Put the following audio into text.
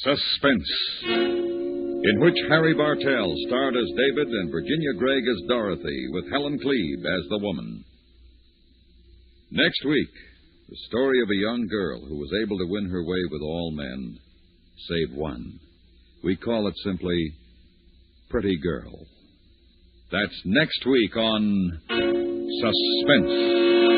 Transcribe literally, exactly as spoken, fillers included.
Suspense, in which Harry Bartell starred as David and Virginia Gregg as Dorothy, with Helen Cleve as the woman. Next week, the story of a young girl who was able to win her way with all men, save one. We call it simply Pretty Girl. That's next week on Suspense.